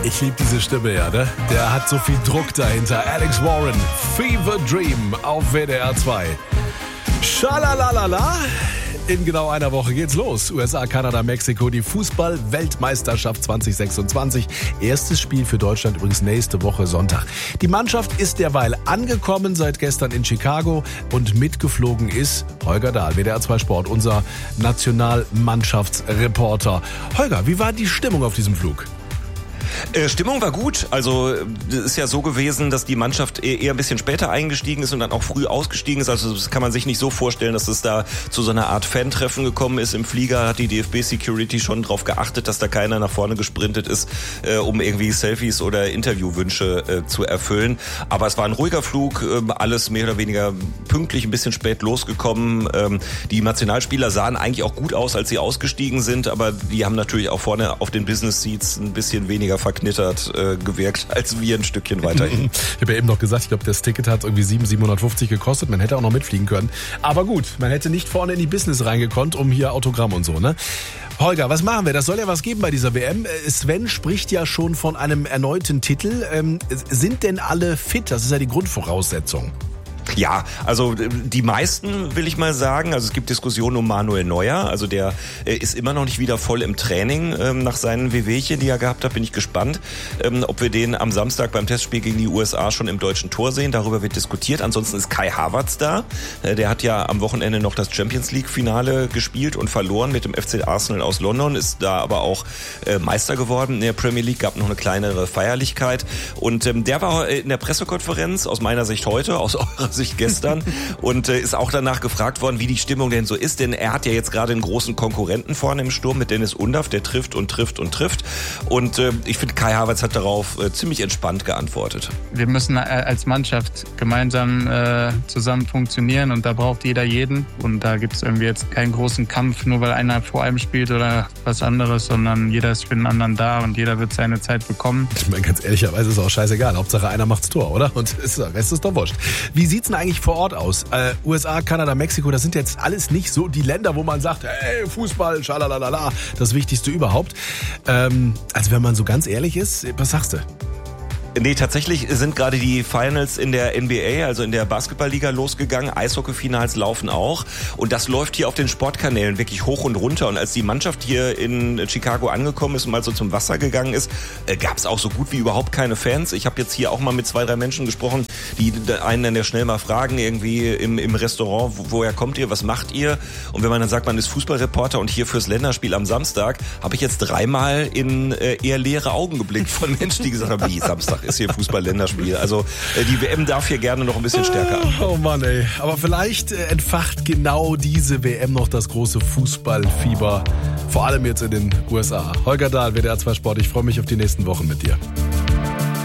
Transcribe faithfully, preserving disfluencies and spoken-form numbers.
Ich liebe diese Stimme, ja, ne? Der hat so viel Druck dahinter. Alex Warren, Fever Dream auf W D R zwei. Schalalalala. In genau einer Woche geht's los. U S A, Kanada, Mexiko, die Fußball-Weltmeisterschaft zwanzig sechsundzwanzig. Erstes Spiel für Deutschland übrigens nächste Woche Sonntag. Die Mannschaft ist derweil angekommen seit gestern in Chicago und mitgeflogen ist Holger Dahl, W D R zwei Sport, unser Nationalmannschaftsreporter. Holger, wie war die Stimmung auf diesem Flug? Äh, Stimmung war gut. Also es ist ja so gewesen, dass die Mannschaft eher ein bisschen später eingestiegen ist und dann auch früh ausgestiegen ist. Also das kann man sich nicht so vorstellen, dass es da zu so einer Art Fan-Treffen gekommen ist. Im Flieger hat die D F B-Security schon darauf geachtet, dass da keiner nach vorne gesprintet ist, äh, um irgendwie Selfies oder Interviewwünsche äh, zu erfüllen. Aber es war ein ruhiger Flug, äh, alles mehr oder weniger pünktlich, ein bisschen spät losgekommen. Ähm, die Nationalspieler sahen eigentlich auch gut aus, als sie ausgestiegen sind, aber die haben natürlich auch vorne auf den Business Seats ein bisschen weniger verknittert äh, gewirkt, als wir ein Stückchen weiterhin. Ich habe ja eben noch gesagt, ich glaube, das Ticket hat irgendwie sieben, siebenhundertfünfzig gekostet. Man hätte auch noch mitfliegen können. Aber gut, man hätte nicht vorne in die Business reingekonnt, um hier Autogramm und so, ne? Holger, was machen wir? Das soll ja was geben bei dieser W M. Sven spricht ja schon von einem erneuten Titel. Ähm, sind denn alle fit? Das ist ja die Grundvoraussetzung. Ja, also die meisten, will ich mal sagen. Also es gibt Diskussionen um Manuel Neuer. Also der ist immer noch nicht wieder voll im Training ähm, nach seinen Wehwehchen, die er gehabt hat. Bin ich gespannt, ähm, ob wir den am Samstag beim Testspiel gegen die U S A schon im deutschen Tor sehen. Darüber wird diskutiert. Ansonsten ist Kai Havertz da. Äh, der hat ja am Wochenende noch das Champions League Finale gespielt und verloren mit dem F C Arsenal aus London. Ist da aber auch äh, Meister geworden in der Premier League. Gab noch eine kleinere Feierlichkeit. Und ähm, der war in der Pressekonferenz, aus meiner Sicht heute, aus eurer Sicht gestern, und äh, ist auch danach gefragt worden, wie die Stimmung denn so ist, denn er hat ja jetzt gerade einen großen Konkurrenten vorne im Sturm mit Dennis Undaff, der trifft und trifft und trifft, und äh, ich finde, Kai Havertz hat darauf äh, ziemlich entspannt geantwortet. Wir müssen als Mannschaft gemeinsam äh, zusammen funktionieren und da braucht jeder jeden, und da gibt es irgendwie jetzt keinen großen Kampf, nur weil einer vor einem spielt oder was anderes, sondern jeder ist für den anderen da und jeder wird seine Zeit bekommen. Ich meine, ganz ehrlicherweise ist es auch scheißegal, Hauptsache einer macht's Tor, oder? Und der Rest ist doch wurscht. Wie sieht's denn eigentlich vor Ort aus? Äh, U S A, Kanada, Mexiko, das sind jetzt alles nicht so die Länder, wo man sagt, hey, Fußball, schalalala, das Wichtigste überhaupt. Ähm, also wenn man so ganz ehrlich ist, was sagst du? Nee, tatsächlich sind gerade die Finals in der N B A, also in der Basketballliga, losgegangen. Eishockey-Finals laufen auch. Und das läuft hier auf den Sportkanälen wirklich hoch und runter. Und als die Mannschaft hier in Chicago angekommen ist und mal so zum Wasser gegangen ist, äh, gab es auch so gut wie überhaupt keine Fans. Ich habe jetzt hier auch mal mit zwei, drei Menschen gesprochen, die einen dann ja schnell mal fragen, irgendwie im, im Restaurant, wo, woher kommt ihr, was macht ihr? Und wenn man dann sagt, man ist Fußballreporter und hier fürs Länderspiel am Samstag, habe ich jetzt dreimal in äh, eher leere Augen geblickt von Menschen, die gesagt haben, wie, Samstag ist hier Fußball-Länderspiel. Also äh, die W M darf hier gerne noch ein bisschen stärker an. Oh Mann, ey. Aber vielleicht äh, entfacht genau diese W M noch das große Fußballfieber. Vor allem jetzt in den U S A. Holger Dahl, W D R zwei Sport. Ich freue mich auf die nächsten Wochen mit dir.